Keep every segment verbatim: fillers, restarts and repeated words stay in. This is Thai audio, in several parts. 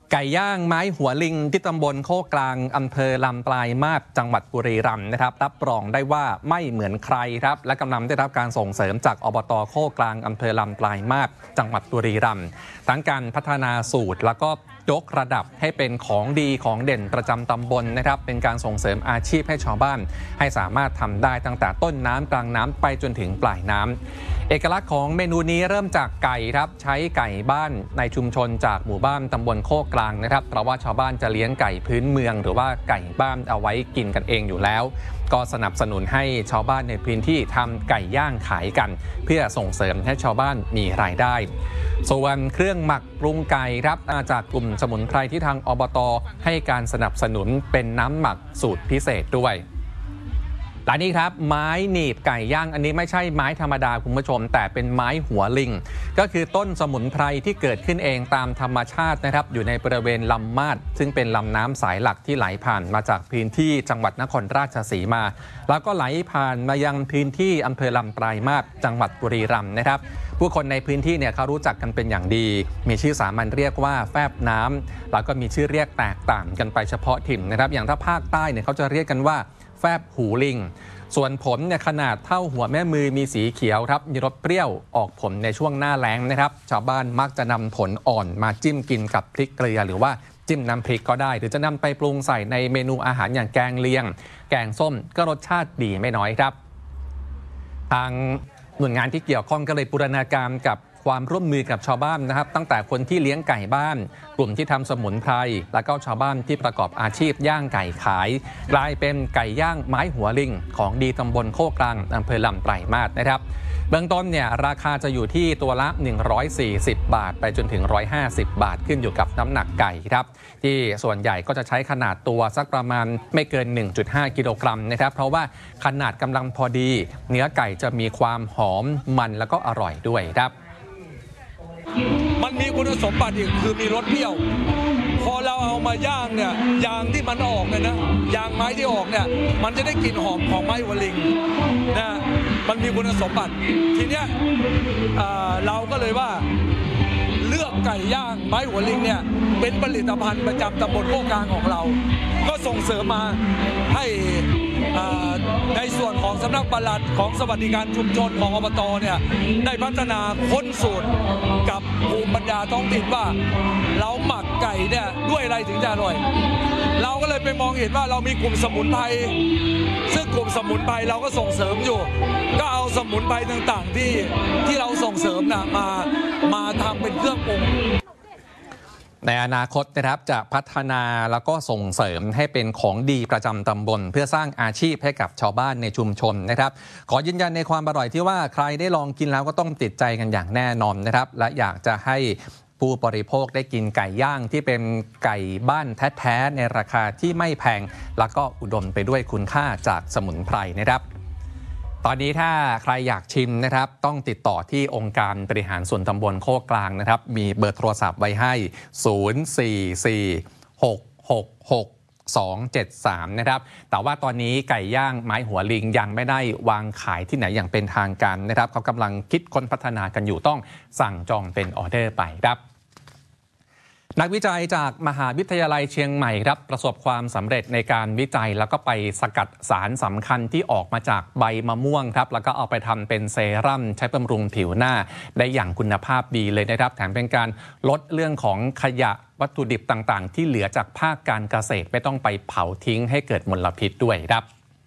ไก่ย่างไม้หัวลิงที่ตำบลโคกกลางอำเภอลำปลายมาศจังหวัดบุรีรัมย์นะครับรับรองได้ว่าไม่เหมือนใครครับและกำลังได้รับการส่งเสริมจากอบต.โคกกลางอำเภอลำปลายมาศจังหวัดบุรีรัมย์ทั้งการพัฒนาสูตรแล้วก็ยกระดับให้เป็นของดีของเด่นประจำตำบลนะครับเป็นการส่งเสริมอาชีพให้ชาวบ้านให้สามารถทำได้ตั้งแต่ต้นน้ำกลางน้ำไปจนถึงปลายน้ำเอกลักษณ์ของเมนูนี้เริ่มจากไก่ครับใช้ไก่บ้านในชุมชนจากหมู่บ้านตำบลโคกกลางนะครับเพราะว่าชาวบ้านจะเลี้ยงไก่พื้นเมืองหรือว่าไก่บ้านเอาไว้กินกันเองอยู่แล้วก็สนับสนุนให้ชาวบ้านในพื้นที่ทำไก่ย่างขายกันเพื่อส่งเสริมให้ชาวบ้านมีรายได้ส่วนเครื่องหมักปรุงไก่ครับมาจากกลุ่มสมุนไพรที่ทางอบต.ให้การสนับสนุนเป็นน้ำหมักสูตรพิเศษด้วยและนี่ครับไม้หนีบไก่ย่างอันนี้ไม่ใช่ไม้ธรรมดาคุณผู้ชมแต่เป็นไม้หัวลิงก็คือต้นสมุนไพรที่เกิดขึ้นเองตามธรรมชาตินะครับอยู่ในบริเวณลำมาดซึ่งเป็นลำน้ำสายหลักที่ไหลผ่านมาจากพื้นที่จังหวัดนครราชสีมาแล้วก็ไหลผ่านมายังพื้นที่อำเภอลำปลายมาศจังหวัดบุรีรัมย์นะครับผู้คนในพื้นที่เนี่ยเขารู้จักกันเป็นอย่างดีมีชื่อสามัญเรียกว่าแฟบน้ำแล้วก็มีชื่อเรียกแตกต่างกันไปเฉพาะถิ่นนะครับอย่างถ้าภาคใต้เนี่ยเขาจะเรียกกันว่าแฟบหูลิงส่วนผลเนี่ยขนาดเท่าหัวแม่มือมีสีเขียวครับมีรสเปรี้ยวออกผลในช่วงหน้าแล้งนะครับชาวบ้านมักจะนำผลอ่อนมาจิ้มกินกับพริกเกลือหรือว่าจิ้มน้ำพริกก็ได้หรือจะนำไปปรุงใส่ในเมนูอาหารอย่างแกงเลียงแกงส้มก็รสชาติดีไม่น้อยครับทางหน่วยงานที่เกี่ยวข้องก็เลยบูรณาการกับความร่วมมือกับชาวบ้านนะครับตั้งแต่คนที่เลี้ยงไก่บ้านกลุ่มที่ทำสมุนไพรและก็ชาวบ้านที่ประกอบอาชีพย่างไก่ขายกลายเป็นไก่ย่างไม้หัวลิงของดีตำบลโคกกลางอำเภอลำปลายมาศนะครับเบื้องต้นเนี่ยราคาจะอยู่ที่ตัวละหนึ่งร้อยสี่สิบบาทไปจนถึงหนึ่งร้อยห้าสิบบาทขึ้นอยู่กับน้ำหนักไก่ครับที่ส่วนใหญ่ก็จะใช้ขนาดตัวสักประมาณไม่เกิน หนึ่งจุดห้า กิโลกรัมนะครับเพราะว่าขนาดกำลังพอดีเนื้อไก่จะมีความหอมมันแล้วก็อร่อยด้วยครับมันมีคุณสมบัติอีกคือมีรสเปรี้ยวพอเราเอามาย่างเนี่ยยางที่มันออกเนี่ยนะยางไม้ที่ออกเนี่ยมันจะได้กลิ่นหอมของไม้หัวลิงนะมันมีคุณสมบัติทีเนี้ยเราก็เลยว่าเลือกไก่ย่างไม้หัวลิงเนี่ยเป็นผลิตภัณฑ์ประจำตำบลโคกกลางของเราก็ส่งเสริมมาให้ในส่วนของสำนักปลัดของสวัสดิการชุมชนของอบต.เนี่ยได้พัฒนาค้นสูตรกับภูมิปัญญาท้องถิ่นว่าเราหมักไก่เนี่ยด้วยอะไรถึงจะอร่อยเราก็เลยไปมองเห็นว่าเรามีกลุ่มสมุนไพรซึ่งกลุ่มสมุนไพรเราก็ส่งเสริมอยู่ก็เอาสมุนไพรต่างๆที่ที่เราส่งเสริมนะมามาทำเป็นเครื่องปรุงในอนาคตนะครับจะพัฒนาแล้วก็ส่งเสริมให้เป็นของดีประจำตำบลเพื่อสร้างอาชีพให้กับชาวบ้านในชุมชนนะครับขอยืนยันในความอร่อยที่ว่าใครได้ลองกินแล้วก็ต้องติดใจกันอย่างแน่นอนนะครับและอยากจะให้ผู้บริโภคได้กินไก่ย่างที่เป็นไก่บ้านแท้ๆในราคาที่ไม่แพงแล้วก็อุดมไปด้วยคุณค่าจากสมุนไพรนะครับตอนนี้ถ้าใครอยากชิมนะครับต้องติดต่อที่องค์การบริหารส่วนตำบลโคกกลางนะครับมีเบอร์โทรศัพท์ไว้ให้ศูนย์ สี่ สี่ หก หก หก สอง เจ็ด สามนะครับแต่ว่าตอนนี้ไก่ย่างไม้หัวลิงยังไม่ได้วางขายที่ไหนอย่างเป็นทางการนะครับเขากำลังคิดค้นพัฒนากันอยู่ต้องสั่งจองเป็นออเดอร์ไปครับนักวิจัยจากมหาวิทยาลัยเชียงใหม่ครับประสบความสำเร็จในการวิจัยแล้วก็ไปสกัดสารสำคัญที่ออกมาจากใบมะม่วงครับแล้วก็เอาไปทำเป็นเซรั่มใช้บำรุงผิวหน้าได้อย่างคุณภาพดีเลยนะครับแถมเป็นการลดเรื่องของขยะวัตถุดิบต่างๆที่เหลือจากภาคการเกษตรไม่ต้องไปเผาทิ้งให้เกิดมลพิษด้วยครับ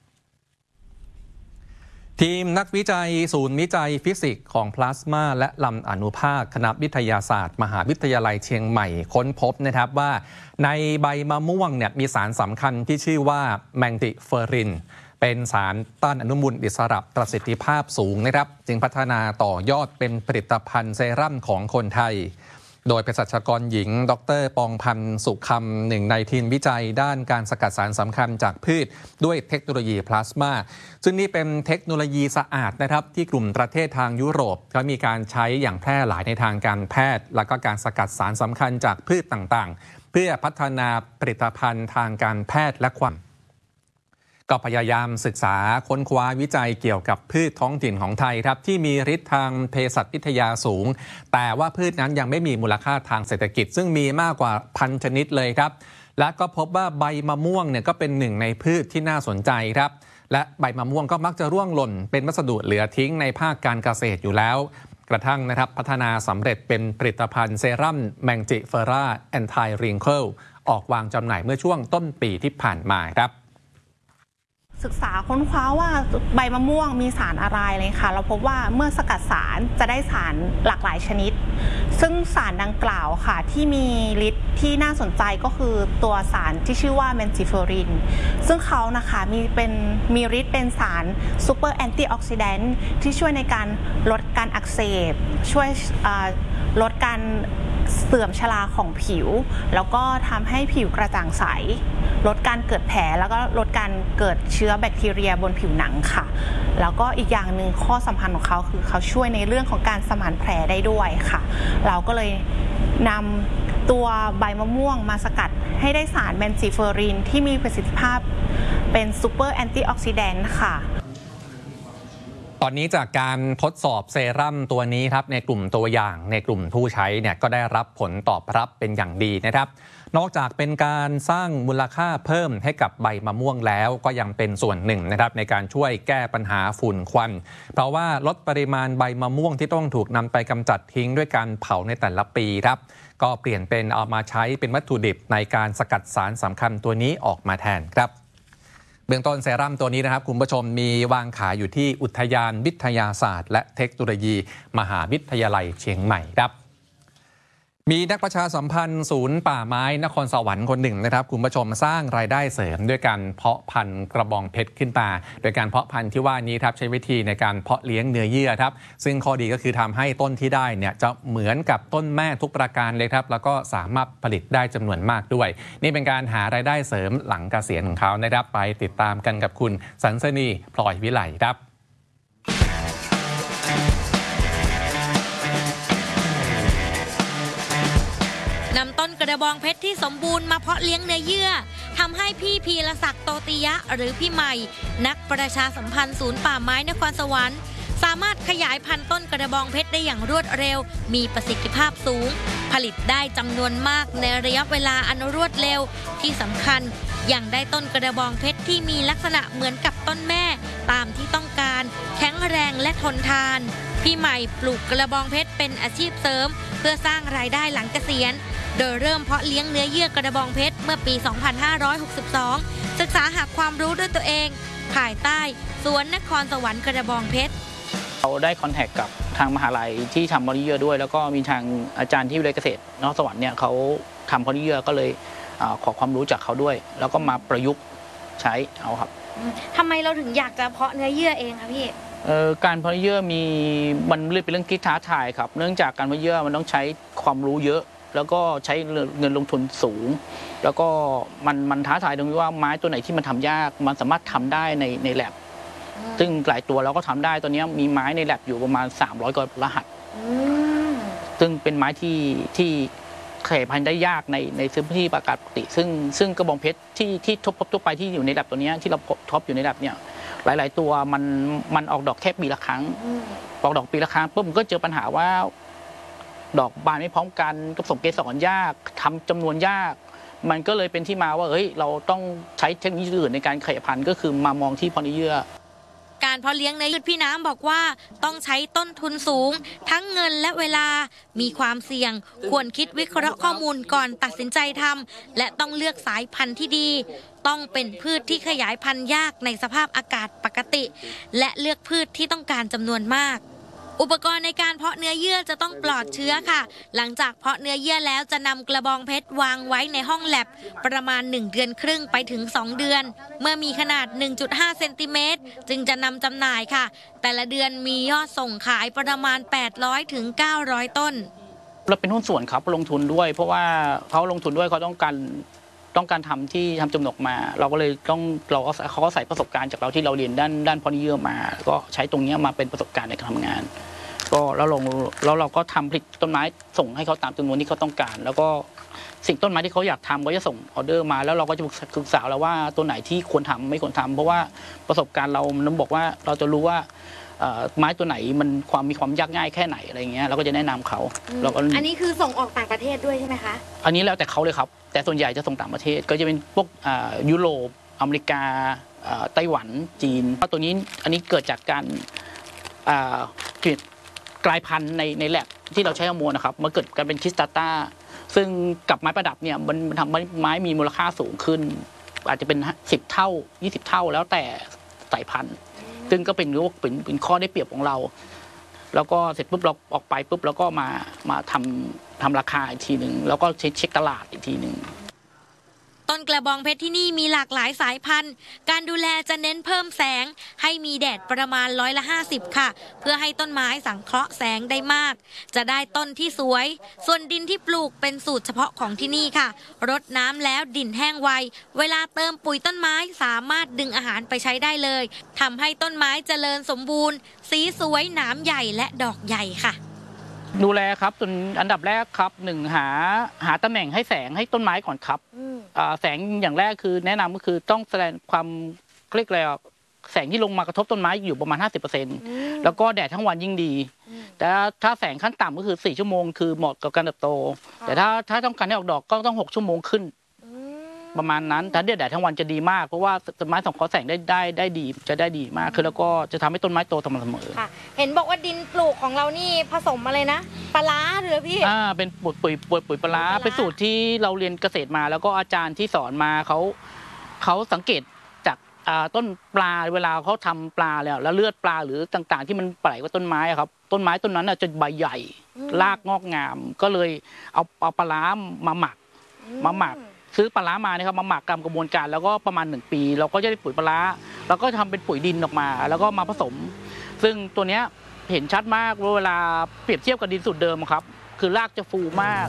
ทีมนักวิจัยศูนย์วิจัยฟิสิกส์ของพลาสมาและลำอนุภาคคณะวิทยาศาสตร์มหาวิทยาลัยเชียงใหม่ค้นพบนะครับว่าในใบมะม่วงเนี่ยมีสารสำคัญที่ชื่อว่าแมงติเฟอรินเป็นสารต้านอนุมูลอิสระประสิทธิภาพสูงนะครับจึงพัฒนาต่อยอดเป็นผลิตภัณฑ์เซรั่มของคนไทยโดยเภสัชกรหญิงดร.ปองพันธ์สุคำหนึ่งในทีมวิจัยด้านการสกัดสารสำคัญจากพืชด้วยเทคโนโลยีพลาสมาซึ่งนี่เป็นเทคโนโลยีสะอาดนะครับที่กลุ่มประเทศทางยุโรปก็มีการใช้อย่างแพร่หลายในทางการแพทย์และก็การสกัดสารสำคัญจากพืชต่างๆเพื่อพัฒนาผลิตภัณฑ์ทางการแพทย์และความก็พยายามศึกษาค้นคว้าวิจัยเกี่ยวกับพืชท้องถิ่นของไทยครับที่มีฤทธิ์ทางเภสัชวิทยาสูงแต่ว่าพืชนั้นยังไม่มีมูลค่าทางเศรษฐกิจซึ่งมีมากกว่าพันชนิดเลยครับและก็พบว่าใบมะม่วงเนี่ยก็เป็นหนึ่งในพืชที่น่าสนใจครับและใบมะม่วงก็มักจะร่วงหล่นเป็นวัสดุเหลือทิ้งในภาคการเกษตรอยู่แล้วกระทั่งนะครับพัฒนาสำเร็จเป็นผลิตภัณฑ์เซรั่มแมงจิเฟอร่าแอนตี้ริงเคิลออกวางจำหน่ายเมื่อช่วงต้นปีที่ผ่านมาครับศึกษาค้นคว้าว่าใบมะม่วงมีสารอะไรเลยค่ะเราพบว่าเมื่อสกัดสารจะได้สารหลากหลายชนิดซึ่งสารดังกล่าวค่ะที่มีฤทธิ์ที่น่าสนใจก็คือตัวสารที่ชื่อว่าแมนจิเฟอรินซึ่งเขานะคะมีเป็นมีฤทธิ์เป็นสารซูเปอร์แอนตี้ออกซิแดนต์ที่ช่วยในการลดการอักเสบช่วยลดการเสื่อมชราของผิวแล้วก็ทำให้ผิวกระจ่างใสลดการเกิดแผลแล้วก็ลดการเกิดเชื้อแบคทีเรียบนผิวหนังค่ะแล้วก็อีกอย่างหนึ่งข้อสำคัญของเขาคือเขาช่วยในเรื่องของการสมานแผลได้ด้วยค่ะเราก็เลยนำตัวใบมะม่วงมาสกัดให้ได้สารแมนจิเฟอรินที่มีประสิทธิภาพเป็นซูเปอร์แอนตี้ออกซิแดนต์ค่ะตอนนี้จากการทดสอบเซรั่มตัวนี้ครับในกลุ่มตัวอย่างในกลุ่มผู้ใช้เนี่ยก็ได้รับผลตอบรับเป็นอย่างดีนะครับนอกจากเป็นการสร้างมูลค่าเพิ่มให้กับใบมะม่วงแล้วก็ยังเป็นส่วนหนึ่งนะครับในการช่วยแก้ปัญหาฝุ่นควันเพราะว่าลดปริมาณใบมะม่วงที่ต้องถูกนำไปกำจัดทิ้งด้วยการเผาในแต่ละปีครับก็เปลี่ยนเป็นเอามาใช้เป็นวัตถุดิบในการสกัดสารสำคัญตัวนี้ออกมาแทนครับเบื้องต้นเซรั่มตัวนี้นะครับคุณผู้ชมมีวางขายอยู่ที่อุทยานวิทยาศาสตร์และเทคโนโลยีมหาวิทยาลัยเชียงใหม่ครับมีนักประชาสัมพันธ์ศูนย์ป่าไม้นครสวรรค์คนหนึ่งนะครับคุณผู้ชมสร้างรายได้เสริมด้วยการเพาะพันธุ์กระบองเพชรขึ้นมาโดยการเพาะพันธุ์ที่ว่านี้ครับใช้วิธีในการเพาะเลี้ยงเนื้อเยื่อครับซึ่งข้อดีก็คือทำให้ต้นที่ได้เนี่ยจะเหมือนกับต้นแม่ทุกประการเลยครับแล้วก็สามารถผลิตได้จำนวนมากด้วยนี่เป็นการหารายได้เสริมหลังเกษียณของเขานะครับไปติดตามกันกับคุณสันสนีพลอยวิไลครับนำต้นกระบองเพชรที่สมบูรณ์มาเพาะเลี้ยงเนื้อเยื่อทำให้พี่พีรศักดิ์โตติยะหรือพี่ใหม่นักประชาสัมพันธ์ศูนย์ป่าไม้นครสวรรค์สามารถขยายพันธุ์ต้นกระบองเพชรได้อย่างรวดเร็วมีประสิทธิภาพสูงผลิตได้จำนวนมากในระยะเวลาอันรวดเร็วที่สำคัญยังได้ต้นกระบองเพชรที่มีลักษณะเหมือนกับต้นแม่ตามที่ต้องการแข็งแรงและทนทานพี่ใหม่ปลูกกระบองเพชรเป็นอาชีพเสริมเพื่อสร้างรายได้หลังเกษียณโดยเริ่มเพาะเลี้ยงเนื้อเยื่อกระบองเพชรเมื่อปี สองพันห้าร้อยหกสิบสอง ศึกษาหาความรู้ด้วยตัวเองภายใต้สวนนครสวรรค์กระบองเพชรเราได้คอนแทคกับทางมหาลัยที่ทำพอลิเยื่อด้วยแล้วก็มีทางอาจารย์ที่วิทยาลัยเกษตรนครสวรรค์เนี่ยเขาทำพอลิเยื่อก็เลยขอความรู้จากเขาด้วยแล้วก็มาประยุกต์ใช้เอาครับทำไมเราถึงอยากจะเพาะเนื้อเยื่อเองคะพี่การเพาะเยื่อมีมันเรื่องเป็นเรื่องที่ท้าทายครับเนื่องจากการเพาะเยื่อมันต้องใช้ความรู้เยอะแล้วก็ใช้เงินลงทุนสูงแล้วก็มันมันท้าทายตรงที่ว่าไม้ตัวไหนที่มันทำยากมันสามารถทำได้ในในแลบซึ่งหลายตัวเราก็ทำได้ตอนนี้มีไม้ในแลบอยู่ประมาณสามร้อยกว่ารหัสซึ่งเป็นไม้ที่ที่ขยายพันธุ์ได้ยากในในพื้นที่ปกติซึ่งซึ่งกระบองเพชรที่ที่ทบทั่วไปที่อยู่ในแลบตัวนี้ที่เราทบอยู่ในแลบเนี่ยหลายๆตัวมันมันออกดอกแค่ปีละครั้งออกดอกปีละครั้งปุ๊บมันก็เจอปัญหาว่าดอกบานไม่พร้อมกันก็ส่งเกสรยากทำจำนวนยากมันก็เลยเป็นที่มาว่าเฮ้ยเราต้องใช้เทคนิคอื่นในการขยายพันธุ์ก็คือมามองที่เพาะเยื่อการเพาะเลี้ยงในพืชพี่น้ำบอกว่าต้องใช้ต้นทุนสูงทั้งเงินและเวลามีความเสี่ยงควรคิดวิเคราะห์ข้อมูลก่อนตัดสินใจทำและต้องเลือกสายพันธุ์ที่ดีต้องเป็นพืชที่ขยายพันธุ์ยากในสภาพอากาศปกติและเลือกพืชที่ต้องการจำนวนมากอุปกรณ์ในการเพาะเนื้อเยื่อจะต้องปลอดเชื้อค่ะหลังจากเพาะเนื้อเยื่อแล้วจะนำกระบองเพชรวางไว้ในห้องแลบประมาณหนึ่งเดือนครึ่งไปถึงสองเดือนเมื่อมีขนาด หนึ่งจุดห้า เซนติเมตรจึงจะนำจำหน่ายค่ะแต่ละเดือนมียอดส่งขายประมาณแปดร้อยถึงเก้าร้อยต้นเราเป็นหุ้นส่วนครับลงทุนด้วยเพราะว่าเขาลงทุนด้วยเขาต้องการต้องการทำที่ทำจำหนกมาเราก็เลยต้องเราเขาก็ใส่ประสบการณ์จากเราที่เราเรียนด้านด้านเพาะเยื่อมาก็ใช้ตรงนี้มาเป็นประสบการณ์ในการทำงานก็แล้วลงแล้วเราก็ทำผลิตต้นไม้ส่งให้เขาตามจำนวนที่เขาต้องการ แล้วก็สิ่งต้นไม้ที่เขาอยากทำก็จะส่งออเดอร์มาแล้วเราก็จะศึกษาแล้วว่าตัวไหนที่ควรทำไม่ควรทำเพราะว่าประสบการณ์เรามันบอกว่าเราจะรู้ว่าไม้ตัวไหนมันความมีความยากง่ายแค่ไหนอะไรเงี้ยเราก็จะแนะนำเขาแล้วก็อันนี้คือส่งออกต่างประเทศด้วยใช่ไหมคะอันนี้แล้วแต่เขาเลยครับแต่ส่วนใหญ่จะส่งต่างประเทศก็จะเป็นพวกยุโรปอเมริกาไต้หวันจีนตัวนี้อันนี้เกิดจากการกลายพันธุ์ในในแลบที่เราใช้ฮอร์โมนนะครับมันเกิดการเป็นคริสตัลต้าซึ่งกับไม้ประดับเนี่ยมันทำให้ไม้มีมูลค่าสูงขึ้นอาจจะเป็นสิบเท่ายี่สิบเท่าแล้วแต่สายพันธุ์ซึ่งก็เป็นรู้เป็นเป็นข้อได้เปรียบของเราแล้วก็เสร็จปุ๊บเราออกไปปุ๊บแล้วก็มามาทำทำราคาอีกทีหนึ่งแล้วก็เช็คเช็คตลาดอีกทีหนึ่งต้นกระบองเพชรที่นี่มีหลากหลายสายพันธุ์การดูแลจะเน้นเพิ่มแสงให้มีแดดประมาณร้อยละห้าสิบค่ะเพื่อให้ต้นไม้สังเคราะห์แสงได้มากจะได้ต้นที่สวยส่วนดินที่ปลูกเป็นสูตรเฉพาะของที่นี่ค่ะรดน้ำแล้วดินแห้งไวเวลาเติมปุ๋ยต้นไม้สามารถดึงอาหารไปใช้ได้เลยทำให้ต้นไม้เจริญสมบูรณ์สีสวยหนามใหญ่และดอกใหญ่ค่ะดูแลครับจนอันดับแรกครับหนึ่งหาหาตำแหน่งให้แสงให้ต้นไม้ก่อนครับแสงอย่างแรกคือแนะนำก็คือต้องแสดงความเรียกอะไรแสงที่ลงมากระทบต้นไม้อยู่ประมาณ ห้าสิบเปอร์เซ็นต์ แล้วก็แดดทั้งวันยิ่งดีแต่ถ้าแสงขั้นต่ำก็คือสี่ชั่วโมงคือเหมาะกับการเติบโตแต่ถ้าถ้าต้องการให้ออกดอกก็ต้องหกชั่วโมงขึ้นประมาณนั้นแต่แดดทั้งวันจะดีมากเพราะว่าต้นไม้สังเคราะห์แสงได้ได้ได้ดีจะได้ดีมากคือแล้วก็จะทำให้ต้นไม้โตสม่ำเสมอค่ะเห็นบอกว่าดินปลูกของเรานี่ผสมอะไรนะปลาร้าหรือพี่อ่าเป็นปุ๋ยปุ๋ยปุ๋ยปุ๋ยปลาร้าเป็นสูตรที่เราเรียนเกษตรมาแล้วก็อาจารย์ที่สอนมาเขาเขาสังเกตจากต้นปลาเวลาเขาทำปลาแล้วแล้วเลือดปลาหรือต่างๆที่มันไหลกับต้นไม้ครับต้นไม้ต้นนั้นจะใบใหญ่รากงอกงามก็เลยเอาเอาปลาร้ามาหมักมาหมักซื้อปลาร้ามาเนี่ยครับมาหมักตามกระบวนการแล้วก็ประมาณหนึ่งปีเราก็จะได้ปุ๋ยปลาร้าแล้วก็ทำเป็นปุ๋ยดินออกมาแล้วก็มาผสมซึ่งตัวเนี้ยเห็นชัดมากเวลาเปรียบเทียบกับดินสูตรเดิมครับคือรากจะฟูมาก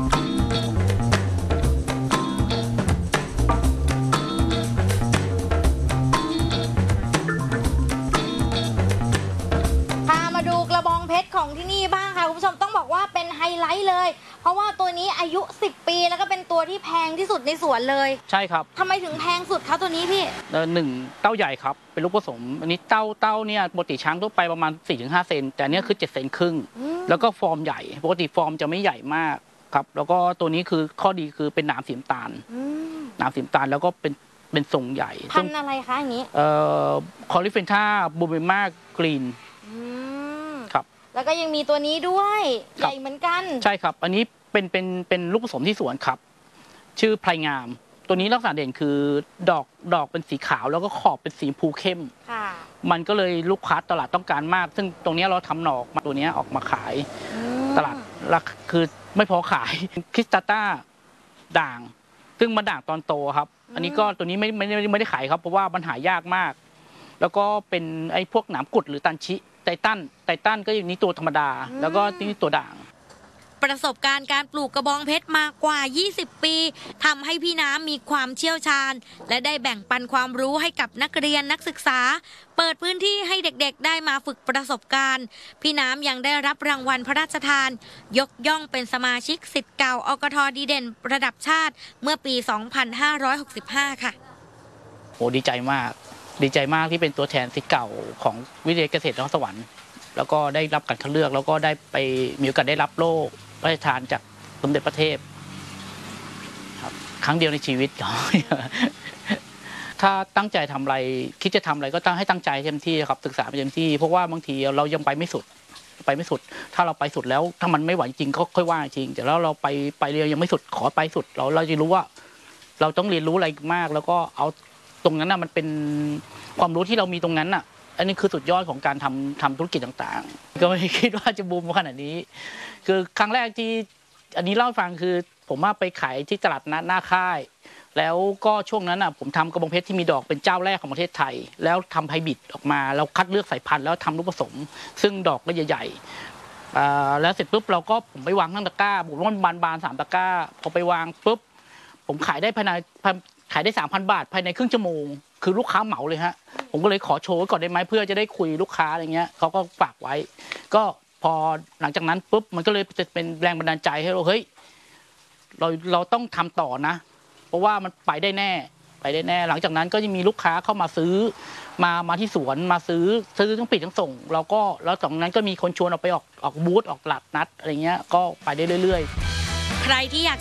พามาดูกระบองเพชรของที่นี่บ้างค่ะคุณผู้ชมต้องบอกว่าเป็นไฮไลท์เลยเพราะว่าตัวนี้อายุสิบปีแล้วก็เป็นตัวที่แพงที่สุดในสวนเลยใช่ครับทำไมถึงแพงสุดคะตัวนี้พี่หนึ่งเต้าใหญ่ครับเป็นลูกผสมอันนี้เต้าเต้าเนี่ยปกติช้างทั่วไปประมาณ สี่ถึงห้า เซนแต่อันนี้คือเจ็ดเซนครึ่งแล้วก็ฟอร์มใหญ่ปกติฟอร์มจะไม่ใหญ่มากครับแล้วก็ตัวนี้คือข้อดีคือเป็นหนามสีน้ำตาลหนามสีน้ำตาลแล้วก็เป็นเป็นทรงใหญ่พันธุ์อะไรคะอย่างนี้เอ่อคอลิเฟนท่าบูเบมากรีนครับแล้วก็ยังมีตัวนี้ด้วยใหญ่เหมือนกันใช่ครับอันนี้เป็นเป็นเป็นลูกผสมที่สวนครับชื่อไพรงามตัวนี้ลักษณะเด่นคือดอกดอกเป็นสีขาวแล้วก็ขอบเป็นสีพูเข้มมันก็เลยลูกค้าตลาดต้องการมากซึ่งตรงนี้เราทำหนอกมาตัวนี้ออกมาขายตลาดราคาคือไม่พอขายคริสตัลต้าด่างซึ่งมันด่างตอนโตครับอันนี้ก็ตัวนี้ไม่ไม่ไม่ได้ขายครับเพราะว่ามันหายากมากแล้วก็เป็นไอ้พวกหนามกุดหรือตันชิไททันไททันก็อย่างนี้ตัวธรรมดาแล้วก็นี่ตัวด่างประสบการณ์การปลูกกระบองเพชรมากว่ายี่สิบปีทำให้พี่น้ำมีความเชี่ยวชาญและได้แบ่งปันความรู้ให้กับนักเรียนนักศึกษาเปิดพื้นที่ให้เด็กๆได้มาฝึกประสบการณ์พี่น้ำยังได้รับรางวัลพระราชทานยกย่องเป็นสมาชิกศิษย์เก่าอกท.ดีเด่นระดับชาติเมื่อปี สองพันห้าร้อยหกสิบห้า ค่ะโอ้ดีใจมากดีใจมากที่เป็นตัวแทนศิษย์เก่าของวิทยาเกษตรนครสวรรค์แล้วก็ได้รับการคัดเลือกแล้วก็ได้ไปมีโอกาสได้รับโล่พระราชทานจากสมเด็จพระเทพครับครั้งเดียวในชีวิตถ้าตั้งใจทำอะไรคิดจะทำอะไรก็ตั้งให้ตั้งใจเต็มที่ครับศึกษาเต็มที่เพราะว่าบางทีเรายังไปไม่สุดไปไม่สุดถ้าเราไปสุดแล้วถ้ามันไม่ไหวจริงก็ค่อยว่าจริงแต่แล้วเราไปไปเรียนยังไม่สุดขอไปสุดเราเราจะรู้ว่าเราต้องเรียนรู้อะไรมากแล้วก็เอาตรงนั้นน่ะมันเป็นความรู้ที่เรามีตรงนั้นน่ะอันนี้คือสุดยอดของการทำทำธุรกิจต่างๆก็ไม่คิดว่าจะบูมขนาดนี้คือครั้งแรกที่อันนี้เล่าให้ฟังคือผมว่าไปขายที่ตลาดนัดหน้าค่ายแล้วก็ช่วงนั้นอ่ะผมทำกระบองเพชรที่มีดอกเป็นเจ้าแรกของประเทศไทยแล้วทำไฮบริดออกมาแล้วคัดเลือกสายพันธุ์แล้วทำลูกผสมซึ่งดอกก็ใหญ่ๆแล้วเสร็จปุ๊บเราก็ผมไปวางทั้งตะกร้าผมว่าบานบานสามตะกร้าพอไปวางปุ๊บผมขายได้ภายในขายได้สามพันบาทภายในครึ่งชั่วโมงคือลูกค้าเหมาเลยฮะผมก็เลยขอโชว์ก่อนได้ไหมเพื่อจะได้คุยลูกค้าอะไรเงี้ยเขาก็ฝากไว้ก็พอหลังจากนั้นปุ๊บมันก็เลยจะเป็นแรงบันดาลใจให้เราเฮ้ยเราเราต้องทำต่อนะเพราะว่ามันไปได้แน่ไปได้แน่หลังจากนั้นก็จะมีลูกค้าเข้ามาซื้อมามาที่สวนมาซื้อซื้อทั้งปิดทั้งส่งเราก็แล้วจากนั้นก็มีคนชวนออกไปออกออกบูธออกตลาดนัดอะไรเงี้ยก็ไปได้เรื่อยๆใครที่อยาก